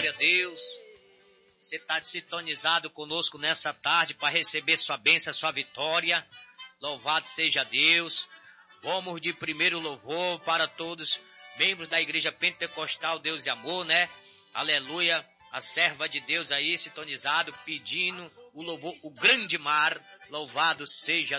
Glória a Deus. Você está sintonizado conosco nessa tarde para receber sua bênção, sua vitória. Louvado seja Deus. Vamos de primeiro louvor para todos, membros da Igreja Pentecostal Deus e Amor, né? Aleluia. A serva de Deus aí sintonizado, pedindo o louvor, o grande mar. Louvado seja